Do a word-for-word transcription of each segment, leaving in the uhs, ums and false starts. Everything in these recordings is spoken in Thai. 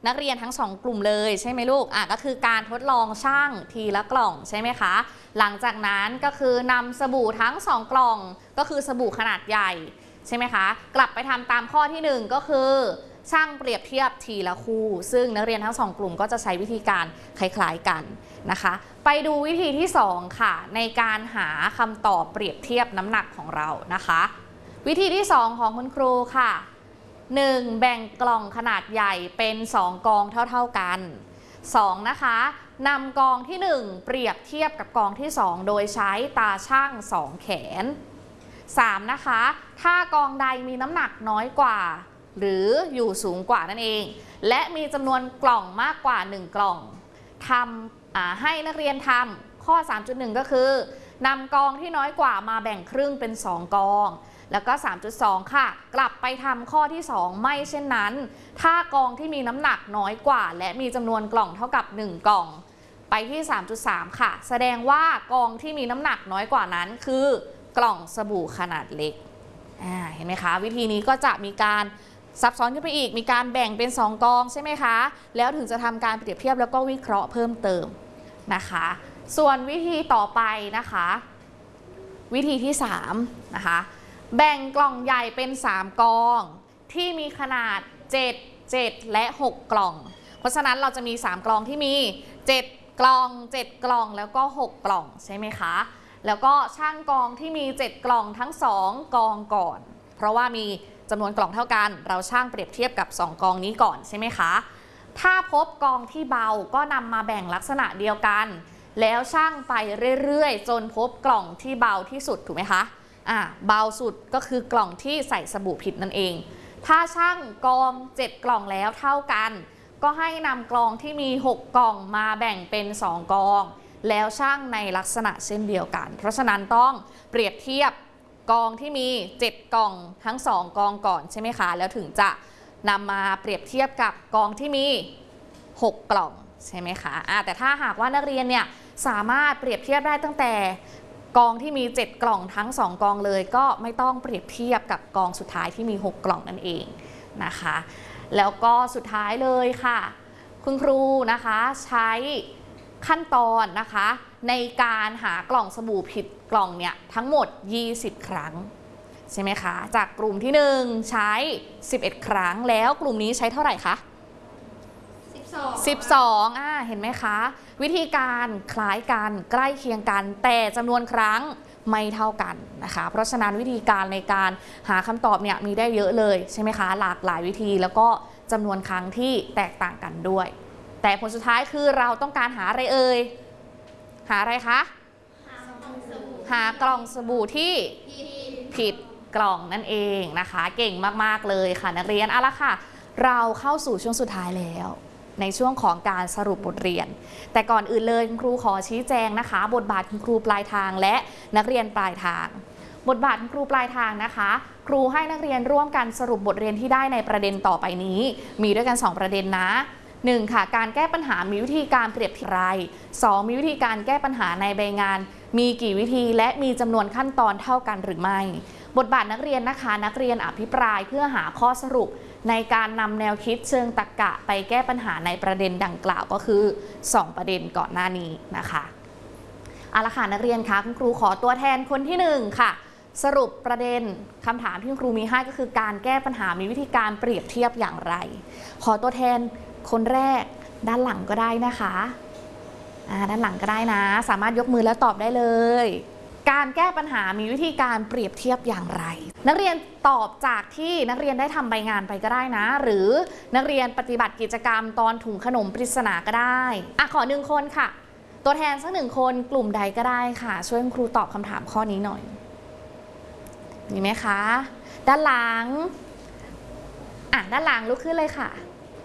นักเรียนทั้งสองกลุ่มเลยใช่ไหมลูกอ่ะก็คือการทดลองช่างทีละกล่องใช่ไหมคะหลังจากนั้นก็คือนำสบู่ทั้งสองกล่องก็คือสบู่ขนาดใหญ่ใช่ไหมคะกลับไปทำตามข้อที่หนึ่งก็คือช่างเปรียบเทียบทีละคู่ซึ่งนักเรียนทั้งสองกลุ่มก็จะใช้วิธีการคล้ายๆกันนะคะไปดูวิธีที่สองค่ะในการหาคำตอบเปรียบเทียบน้ำหนักของเรานะคะวิธีที่สองของคุณครูค่ะหนึ่งแบ่งกล่องขนาดใหญ่เป็นสองกองเท่าๆกันสองนะคะนำกองที่หนึ่งเปรียบเทียบกับกองที่สองโดยใช้ตาช่างสองแขนสามนะคะถ้ากองใดมีน้ำหนักน้อยกว่าหรืออยู่สูงกว่านั่นเองและมีจำนวนกล่องมากกว่าหนึ่งกล่องทำให้นักเรียนทำข้อ สามจุดหนึ่ง ก็คือนำกองที่น้อยกว่ามาแบ่งครึ่งเป็นสองกองแล้วก็ สามจุดสอง ค่ะกลับไปทำข้อที่สองไม่เช่นนั้นถ้ากองที่มีน้ำหนักน้อยกว่าและมีจำนวนกล่องเท่ากับหนึ่งกล่องไปที่ สามจุดสาม ค่ะแสดงว่ากองที่มีน้ำหนักน้อยกว่านั้นคือกล่องสบู่ขนาดเล็กเห็นไหมคะวิธีนี้ก็จะมีการซับซ้อนขึ้นไปอีกมีการแบ่งเป็นสองกองใช่ไหมคะแล้วถึงจะทำการเปรียบเทียบแล้วก็วิเคราะห์เพิ่มเติมนะคะส่วนวิธีต่อไปนะคะวิธีที่สามนะคะแบ่งกล่องใหญ่เป็นสามกองที่มีขนาดเจ็ด เจ็ดและหกกล่องเพราะฉะนั้นเราจะมีสามกล่องที่มีเจ็ดกล่องเจ็ดกล่องแล้วก็หกกล่องใช่ไหมคะแล้วก็ช่างกองที่มีเจ็ดกล่องทั้งสองกองก่อนเพราะว่ามีจำนวนกล่องเท่ากันเราช่างเปรียบเทียบกับสองกองนี้ก่อนใช่ไหมคะถ้าพบกองที่เบาก็นำมาแบ่งลักษณะเดียวกันแล้วช่างไปเรื่อยๆจนพบกล่องที่เบาที่สุดถูกไหมคะอ่าเบาสุดก็คือกล่องที่ใส่สบู่ผิดนั่นเองถ้าช่างกองเจ็ดกล่องแล้วเท่ากันก็ให้นำกล่องที่มีหกกล่องมาแบ่งเป็นสองกองแล้วช่างในลักษณะเช่นเดียวกันเพราะฉะนั้นต้องเปรียบเทียบกองที่มีเจ็ดกล่องทั้งสองกองก่อนใช่ไหมคะแล้วถึงจะนำมาเปรียบเทียบกับกองที่มีหกกล่องใช่ไหมคะอ่าแต่ถ้าหากว่านักเรียนเนี่ยสามารถเปรียบเทียบได้ตั้งแต่กองที่มีเจ็ดกล่องทั้งสองกองเลยก็ไม่ต้องเปรียบเทียบกับกองสุดท้ายที่มีหกกล่องนั่นเองนะคะแล้วก็สุดท้ายเลยค่ะคุณครูนะคะใช้ขั้นตอนนะคะในการหากล่องสบู่ผิดกล่องเนี่ยทั้งหมดยี่สิบครั้งใช่ไหมคะจากกลุ่มที่หนึ่งใช้สิบเอ็ดครั้งแล้วกลุ่มนี้ใช้เท่าไหร่คะสิบสองอ่าเห็นไหมคะวิธีการคล้ายกันใกล้เคียงกันแต่จำนวนครั้งไม่เท่ากันนะคะเพราะฉะนั้นวิธีการในการหาคำตอบเนี่ยมีได้เยอะเลยใช่ไหมคะหลากหลายวิธีแล้วก็จำนวนครั้งที่แตกต่างกันด้วยแต่ผลสุดท้ายคือเราต้องการหาอะไรเอ่ยหาอะไรคะหากล่องสบู่ที่ผิดกล่องนั่นเองนะคะเก่งมากๆเลยค่ะนักเรียนเอาละค่ะเราเข้าสู่ช่วงสุดท้ายแล้วในช่วงของการสรุปบทเรียนแต่ก่อนอื่นเลยคุณครูขอชี้แจงนะคะบทบาทคุณครูปลายทางและนักเรียนปลายทางบทบาทคุณครูปลายทางนะคะครูให้นักเรียนร่วมกันสรุปบทเรียนที่ได้ในประเด็นต่อไปนี้มีด้วยกันสองประเด็นนะหนึ่งค่ะการแก้ปัญหามีวิธีการเปรียบเทียบไรสองมีวิธีการแก้ปัญหาในใบงานมีกี่วิธีและมีจำนวนขั้นตอนเท่ากันหรือไม่บทบาทนักเรียนนะคะนักเรียนอภิปรายเพื่อหาข้อสรุปในการนำแนวคิดเชิงตรรกะไปแก้ปัญหาในประเด็นดังกล่าวก็คือสองประเด็นก่อนหน้านี้นะคะเอาละค่ะนักเรียนคะคุณครูขอตัวแทนคนที่หนึ่งค่ะสรุปประเด็นคำถามที่คุณครูมีให้ก็คือการแก้ปัญหามีวิธีการเปรียบเทียบอย่างไรขอตัวแทนคนแรกด้านหลังก็ได้นะคะด้านหลังก็ได้นะสามารถยกมือแล้วตอบได้เลยการแก้ปัญหามีวิธีการเปรียบเทียบอย่างไรนักเรียนตอบจากที่นักเรียนได้ทำใบงานไปก็ได้นะหรือนักเรียนปฏิบัติกิจกรรมตอนถุงขนมปริศนาก็ได้อ่ะขอหนึ่งคนค่ะตัวแทนสักหนึ่งคนกลุ่มใดก็ได้ค่ะช่วยครูตอบคำถามข้อนี้หน่อยมีไหมคะด้านหลังอ่ะด้านหลังลุกขึ้นเลยค่ะ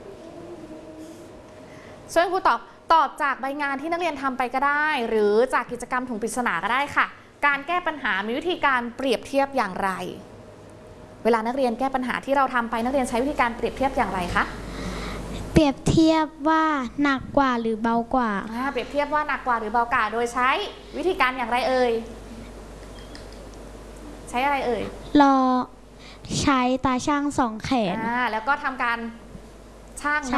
ช่วยครูตอบตอบจากใบงานที่นักเรียนทำไปก็ได้หรือจากกิจกรรมถุงปริศนาก็ได้ค่ะการแก้ปัญหามีวิธีการเปรียบเทียบอย่างไรเวลานักเรียนแก้ปัญหาที่เราทำไปนักเรียนใช้วิธีการเปรียบเทียบอย่างไรคะเปรียบเทียบว่าหนักกว่าหรือเบากว่าเปรียบเทียบว่าหนักกว่าหรือเบากว่าโดยใช้วิธีการอย่างไรเอ่ยใช้อะไรเอ่ยรอใช้ตาช่างสองแขนแล้วก็ทำการช่าง